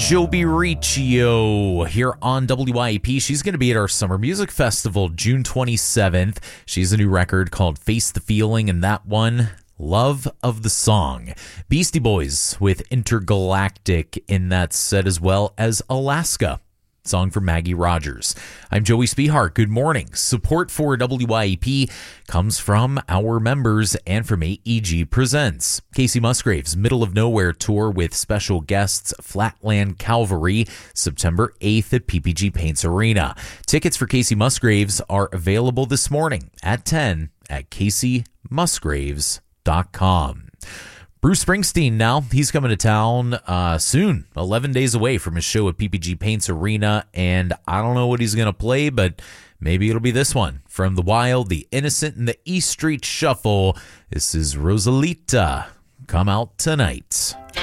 Joby Riccio here on WYAP. She's going to be at our Summer Music Festival June 27th. She has a new record called Face the Feeling, and that one, Love of the Song. Beastie Boys with Intergalactic in that set, as well as Alaska, song from Maggie Rogers. I'm Joey Spehart. Good morning. Support for WYAP comes from our members and from AEG Presents. Casey Musgraves' Middle of Nowhere tour with special guests Flatland Calvary, September 8th at PPG Paints Arena. Tickets for Casey Musgraves are available this morning at 10 at CaseyMusgraves.com. Bruce Springsteen now, he's coming to town soon, 11 days away from his show at PPG Paints Arena, and I don't know what he's going to play, but maybe it'll be this one. From The Wild, The Innocent, and the E Street Shuffle, this is Rosalita. Come out tonight.